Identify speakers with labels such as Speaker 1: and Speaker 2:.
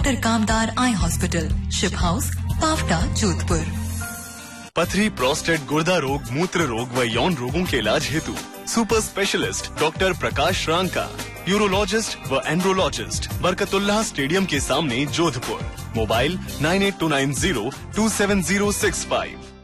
Speaker 1: Doctor कामदार eye hospital, ship house, Pawta, Jodhpur.
Speaker 2: पथरी, prostate, गुर्दा रोग, मूत्र रोग व यौन रोगों के इलाज हेतु सुपर स्पेशलिस्ट डॉक्टर प्रकाश रांका, यूरोलॉजिस्ट व एंड्रोलॉजिस्ट, बरकतुल्लाह स्टेडियम के सामने, जोधपुर। मोबाइल 9829027065।